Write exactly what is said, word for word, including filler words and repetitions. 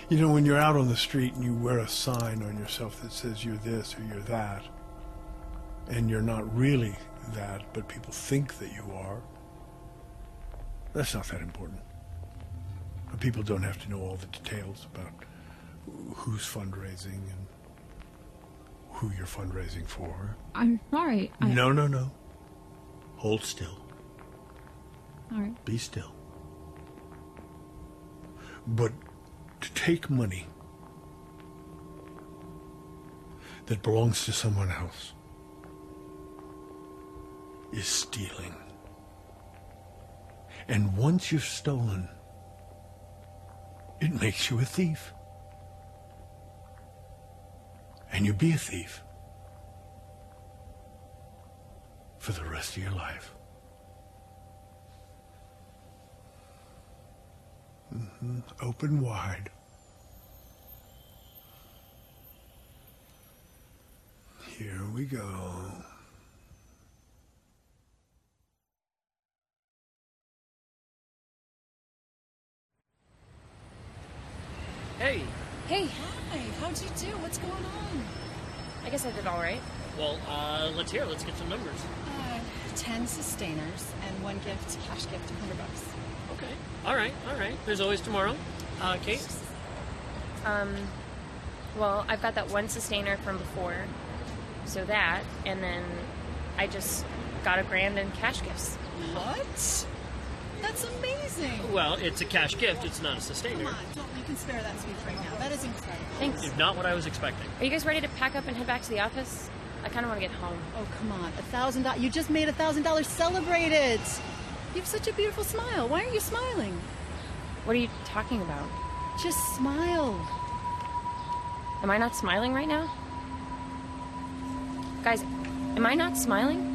You know, when you're out on the street and you wear a sign on yourself that says you're this or you're that, and you're not really that, but people think that you are, that's not that important. People don't have to know all the details about who's fundraising and who you're fundraising for. I'm sorry. I... No, no, no. Hold still. All right. Be still. But to take money that belongs to someone else is stealing. And once you've stolen, it makes you a thief. And you be a thief for the rest of your life. Mm-hmm. Open wide. Here we go. Hey. Hey, hi. How'd you do? What's going on? I guess I did all right. Well, uh, let's hear. Let's get some numbers. Uh, ten sustainers and one gift, cash gift, a hundred bucks. Okay. All right. All right. There's always tomorrow. Uh, Kate? Um, well, I've got that one sustainer from before, so that, and then I just got a grand in cash gifts. What? That's amazing. Well, it's a cash gift. It's not a sustainer. Come on, don't, you can spare that speech right now. That is incredible. Thanks. Not what I was expecting. Are you guys ready to pack up and head back to the office? I kind of want to get home. Oh, come on. A thousand dollars. You just made a thousand dollars. Celebrate it. You have such a beautiful smile. Why are you smiling? What are you talking about? Just smile. Am I not smiling right now? Guys, am I not smiling?